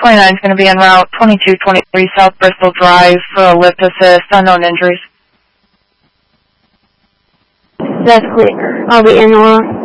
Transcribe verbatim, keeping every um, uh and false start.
twenty-nine is going to be en route, twenty-two twenty-three South Bristol Drive for a lift assist, unknown injuries. That's clear. I'll be in Aurora.